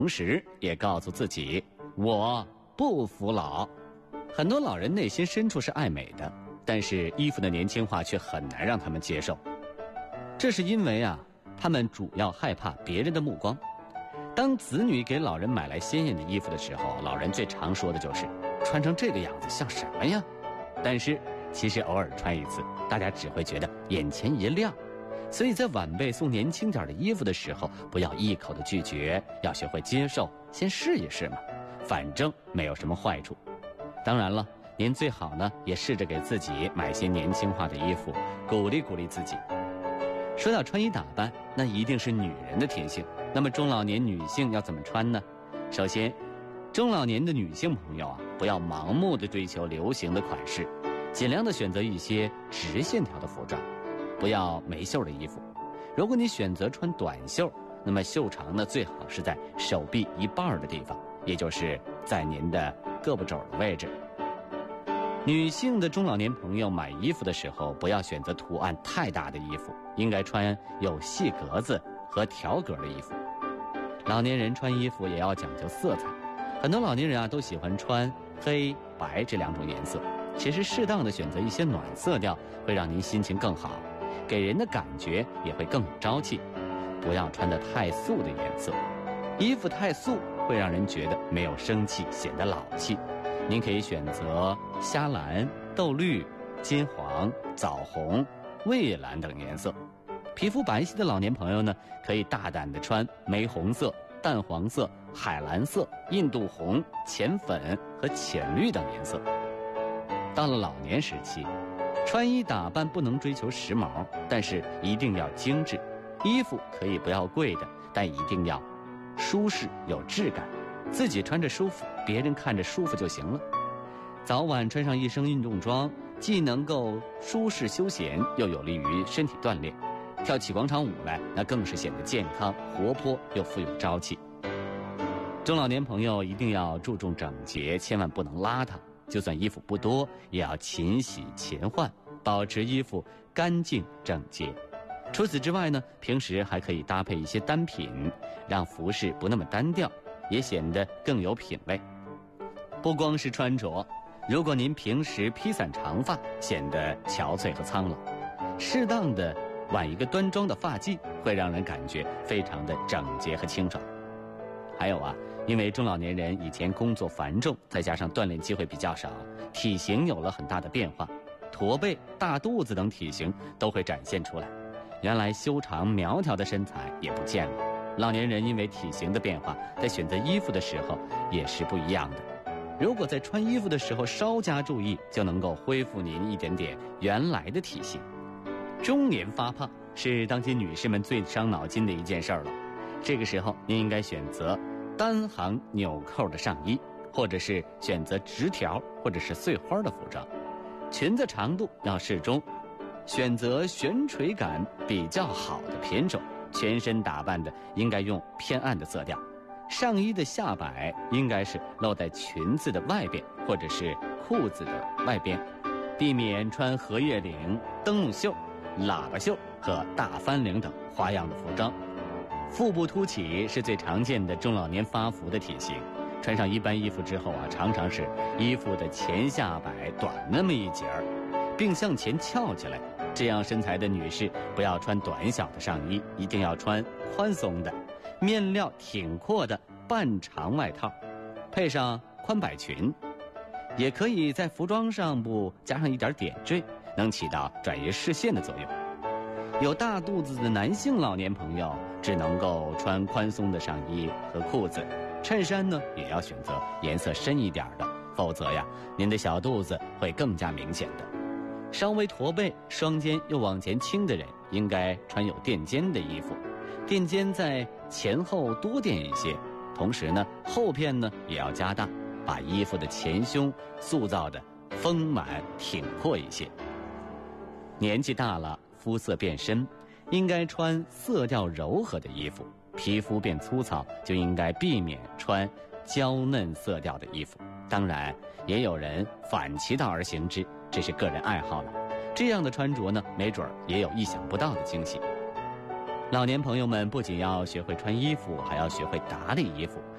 同时也告诉自己，我不服老。很多老人内心深处是爱美的，但是衣服的年轻化却很难让他们接受。这是因为他们主要害怕别人的目光。当子女给老人买来鲜艳的衣服的时候，老人最常说的就是穿成这个样子像什么呀？但是其实偶尔穿一次，大家只会觉得眼前一亮。所以在晚辈送年轻点的衣服的时候，不要一口的拒绝，要学会接受，先试一试嘛，反正没有什么坏处。当然了，您最好呢也试着给自己买些年轻化的衣服，鼓励鼓励自己。说到穿衣打扮，那一定是女人的天性。那么中老年女性要怎么穿呢？首先，中老年的女性朋友不要盲目的追求流行的款式，尽量的选择一些直线条的服装，不要没袖的衣服。如果你选择穿短袖，那么袖长呢最好是在手臂一半的地方，也就是在您的胳膊肘的位置。女性的中老年朋友买衣服的时候，不要选择图案太大的衣服，应该穿有细格子和条格的衣服。老年人穿衣服也要讲究色彩，很多老年人都喜欢穿黑白这两种颜色。其实适当的选择一些暖色调，会让您心情更好，给人的感觉也会更有朝气。不要穿得太素的颜色，衣服太素会让人觉得没有生气，显得老气。您可以选择虾蓝、豆绿、金黄、枣红、蔚蓝等颜色。皮肤白皙的老年朋友呢，可以大胆地穿玫红色、淡黄色、海蓝色、印度红、浅粉和浅绿等颜色。到了老年时期，穿衣打扮不能追求时髦，但是一定要精致。衣服可以不要贵的，但一定要舒适有质感，自己穿着舒服，别人看着舒服就行了。早晚穿上一身运动装，既能够舒适休闲，又有利于身体锻炼。跳起广场舞来，那更是显得健康活泼又富有朝气。中老年朋友一定要注重整洁，千万不能邋遢，就算衣服不多，也要勤洗勤换，保持衣服干净整洁。除此之外呢，平时还可以搭配一些单品，让服饰不那么单调，也显得更有品味。不光是穿着，如果您平时披散长发，显得憔悴和苍老，适当的挽一个端庄的发髻，会让人感觉非常的整洁和清爽。还有因为中老年人以前工作繁重，再加上锻炼机会比较少，体型有了很大的变化，驼背、大肚子等体型都会展现出来。原来修长苗条的身材也不见了。老年人因为体型的变化，在选择衣服的时候也是不一样的。如果在穿衣服的时候稍加注意，就能够恢复您一点点原来的体型。中年发胖是当今女士们最伤脑筋的一件事了。这个时候您应该选择单行纽扣的上衣，或者是选择直条或者是碎花的服装。裙子长度要适中，选择悬垂感比较好的品种。全身打扮的应该用偏暗的色调。上衣的下摆应该是露在裙子的外边或者是裤子的外边，避免穿荷叶领、灯笼袖、喇叭袖和大翻领等花样的服装。腹部凸起是最常见的中老年发福的体型，穿上一般衣服之后常常是衣服的前下摆短那么一截儿，并向前翘起来。这样身材的女士不要穿短小的上衣，一定要穿宽松的面料挺阔的半长外套，配上宽摆裙。也可以在服装上部加上一点点缀，能起到转移视线的作用。有大肚子的男性老年朋友只能够穿宽松的上衣和裤子，衬衫呢也要选择颜色深一点的，否则您的小肚子会更加明显的。稍微驼背、双肩又往前倾的人，应该穿有垫肩的衣服，垫肩在前后多垫一些，同时呢后片呢也要加大，把衣服的前胸塑造的丰满挺阔一些。年纪大了，肤色变深，应该穿色调柔和的衣服。皮肤变粗糙，就应该避免穿娇嫩色调的衣服。当然也有人反其道而行之，这是个人爱好了。这样的穿着呢，没准也有意想不到的惊喜。老年朋友们不仅要学会穿衣服，还要学会打理衣服，